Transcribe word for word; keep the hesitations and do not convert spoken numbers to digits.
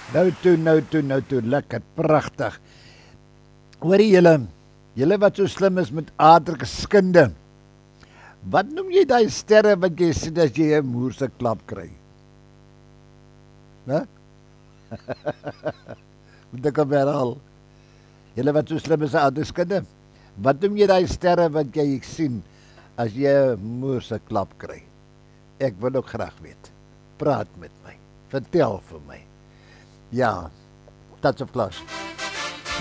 Nou toe, nou toe, nou toe, lekker, pragtig. Hoorie julle, julle wat so slim is met aardrykskunde. Wat noem jy daai sterre wat jy sien as jy 'n moerse klap kry? Né? Moet ek hom herhaal? Julle wat so slim is met aardrykskunde. Wat noem jy daai sterre wat jy sien as jy 'n moerse klap kry? Ek wil ook graag weet. Praat met my. Vertel vir my. Ja, that's of class.